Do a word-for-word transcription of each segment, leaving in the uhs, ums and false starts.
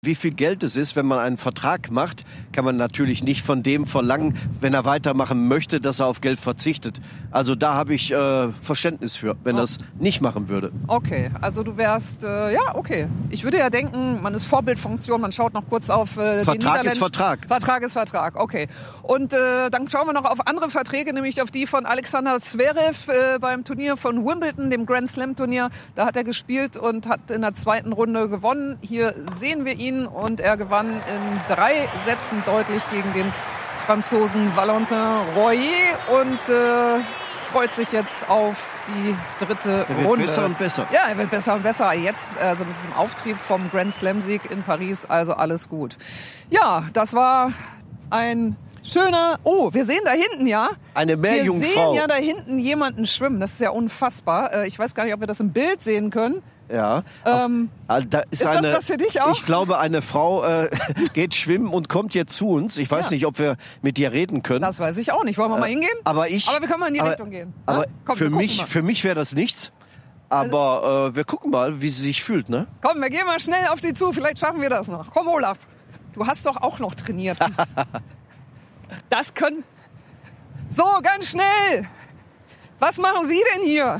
Wie viel Geld es ist, wenn man einen Vertrag macht, kann man natürlich nicht von dem verlangen, wenn er weitermachen möchte, dass er auf Geld verzichtet. Also da habe ich äh, Verständnis für, wenn er es nicht machen würde. Okay, also du wärst, äh, ja, okay. Ich würde ja denken, man ist Vorbildfunktion, man schaut noch kurz auf äh, Vertrag die Niederländischen... ist Vertrag. Vertrag ist Vertrag, okay. Und äh, dann schauen wir noch auf andere Verträge, nämlich auf die von Alexander Zverev äh, beim Turnier von Wimbledon, dem Grand Slam Turnier. Da hat er gespielt und hat in der zweiten Runde gewonnen. Hier sehen wir ihn. Und er gewann in drei Sätzen deutlich gegen den Franzosen Valentin Royer und äh, freut sich jetzt auf die dritte er wird Runde. Besser und besser. Ja, er wird besser und besser. Jetzt, also mit diesem Auftrieb vom Grand Slam-Sieg in Paris, also alles gut. Ja, das war ein schöner... Oh, wir sehen da hinten, ja? Eine Meerjungfrau. Wir sehen ja da hinten jemanden schwimmen. Das ist ja unfassbar. Ich weiß gar nicht, ob wir das im Bild sehen können. Ja. Ähm, Auf, da ist ist eine, das was für dich auch? Ich glaube, eine Frau äh, geht schwimmen und kommt jetzt zu uns. Ich weiß Ja. nicht, ob wir mit ihr reden können. Das weiß ich auch nicht. Wollen wir mal hingehen? Aber ich. Aber wir können mal in die aber, Richtung gehen. Aber ne? Komm, für wir gucken mich, mal. für mich wäre das nichts. Aber äh, wir gucken mal, wie sie sich fühlt, ne? Komm, wir gehen mal schnell auf sie zu. Vielleicht schaffen wir das noch. Komm, Olaf. Du hast doch auch noch trainiert. Das können... So, ganz schnell. Was machen Sie denn hier?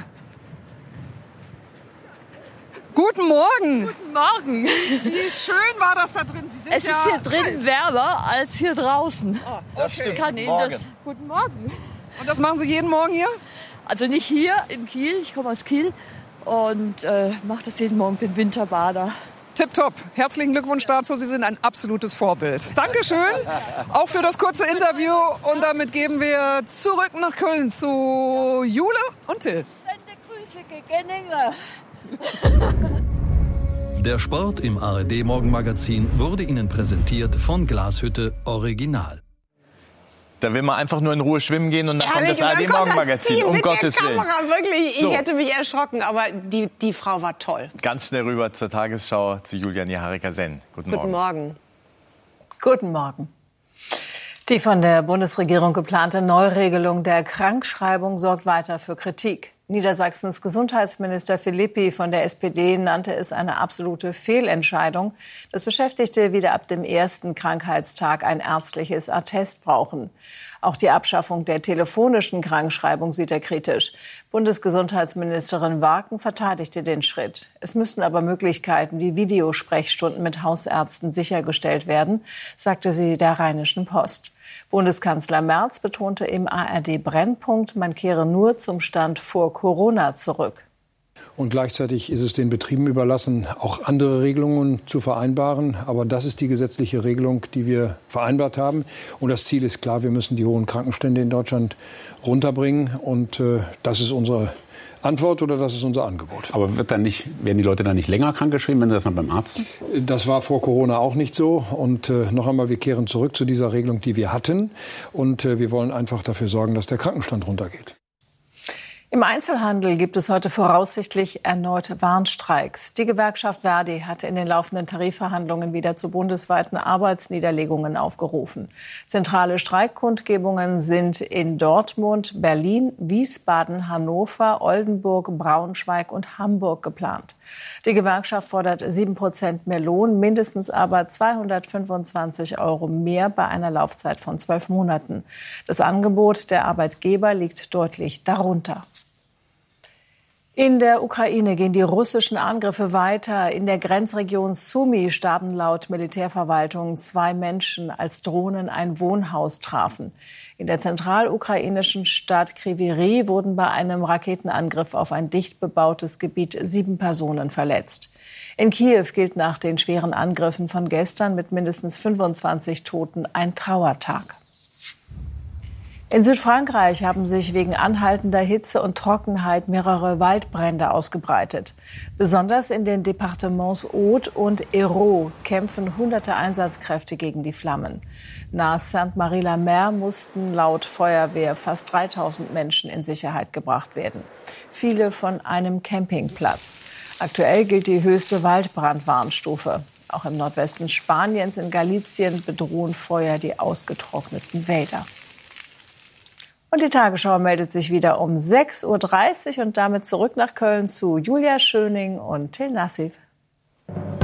Guten Morgen. Guten Morgen. Wie schön war das da drin? Sie sind Es ja ist hier drin wärmer als hier draußen. Oh, Das okay. stimmt. Ich kann Ihnen Morgen. das. Guten Morgen. Und das machen Sie jeden Morgen hier? Also nicht hier in Kiel, ich komme aus Kiel und äh, mache das jeden Morgen, bin Winterbader. Tipptopp. Herzlichen Glückwunsch dazu. Sie sind ein absolutes Vorbild. Dankeschön. Auch für das kurze Interview. Und damit geben wir zurück nach Köln zu Jule und Till. Sende Grüße gegen Engel. Der Sport im A R D Morgenmagazin wurde Ihnen präsentiert von Glashütte Original. Da will man einfach nur in Ruhe schwimmen gehen und dann Ja, kommt das dann A R D kommt das Morgenmagazin. Team Um mit Gottes der Willen. Kamera, wirklich. So. Ich hätte mich erschrocken, aber die, die Frau war toll. Ganz schnell rüber zur Tagesschau zu Julian Jaharika-Senn. Guten Morgen. Guten Morgen. Guten Morgen. Die von der Bundesregierung geplante Neuregelung der Krankschreibung sorgt weiter für Kritik. Niedersachsens Gesundheitsminister Philippi von der S P D nannte es eine absolute Fehlentscheidung, dass Beschäftigte wieder ab dem ersten Krankheitstag ein ärztliches Attest brauchen. Auch die Abschaffung der telefonischen Krankschreibung sieht er kritisch. Bundesgesundheitsministerin Warken verteidigte den Schritt. Es müssten aber Möglichkeiten wie Videosprechstunden mit Hausärzten sichergestellt werden, sagte sie der Rheinischen Post. Bundeskanzler Merz betonte im A R D Brennpunkt, man kehre nur zum Stand vor Corona zurück. Und gleichzeitig ist es den Betrieben überlassen, auch andere Regelungen zu vereinbaren. Aber das ist die gesetzliche Regelung, die wir vereinbart haben. Und das Ziel ist klar, wir müssen die hohen Krankenstände in Deutschland runterbringen. Und äh, das ist unsere Antwort oder das ist unser Angebot. Aber wird dann nicht, werden die Leute dann nicht länger krankgeschrieben, wenn sie das mal beim Arzt? Das war vor Corona auch nicht so. Und äh, noch einmal, wir kehren zurück zu dieser Regelung, die wir hatten. Und äh, wir wollen einfach dafür sorgen, dass der Krankenstand runtergeht. Im Einzelhandel gibt es heute voraussichtlich erneut Warnstreiks. Die Gewerkschaft Verdi hat in den laufenden Tarifverhandlungen wieder zu bundesweiten Arbeitsniederlegungen aufgerufen. Zentrale Streikkundgebungen sind in Dortmund, Berlin, Wiesbaden, Hannover, Oldenburg, Braunschweig und Hamburg geplant. Die Gewerkschaft fordert sieben Prozent mehr Lohn, mindestens aber zweihundertfünfundzwanzig Euro mehr bei einer Laufzeit von zwölf Monaten. Das Angebot der Arbeitgeber liegt deutlich darunter. In der Ukraine gehen die russischen Angriffe weiter. In der Grenzregion Sumy starben laut Militärverwaltung zwei Menschen, als Drohnen ein Wohnhaus trafen. In der zentralukrainischen Stadt Kryvyi wurden bei einem Raketenangriff auf ein dicht bebautes Gebiet sieben Personen verletzt. In Kiew gilt nach den schweren Angriffen von gestern mit mindestens fünfundzwanzig Toten ein Trauertag. In Südfrankreich haben sich wegen anhaltender Hitze und Trockenheit mehrere Waldbrände ausgebreitet. Besonders in den Departements Aude und Hérault kämpfen hunderte Einsatzkräfte gegen die Flammen. Nahe Sainte-Marie-la-Mer mussten laut Feuerwehr fast dreitausend Menschen in Sicherheit gebracht werden. Viele von einem Campingplatz. Aktuell gilt die höchste Waldbrandwarnstufe. Auch im Nordwesten Spaniens, in Galicien, bedrohen Feuer die ausgetrockneten Wälder. Und die Tagesschau meldet sich wieder um sechs Uhr dreißig und damit zurück nach Köln zu Julia Schöning und Till Nassif.